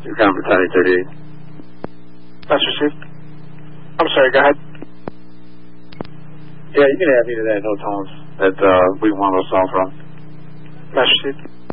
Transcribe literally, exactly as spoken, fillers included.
You're coming for ten thirty-eight. That's received. I'm sorry, go ahead. Yeah, you can add me to that, no Tom's, at uh, we want to solve from. That's received.